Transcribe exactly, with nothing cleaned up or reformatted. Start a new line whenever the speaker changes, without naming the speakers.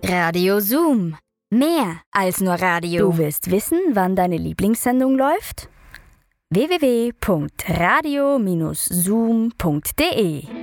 Radio Zoom. Mehr als nur Radio.
Du willst wissen, wann deine Lieblingssendung läuft? w w w punkt radio Bindestrich zoom punkt de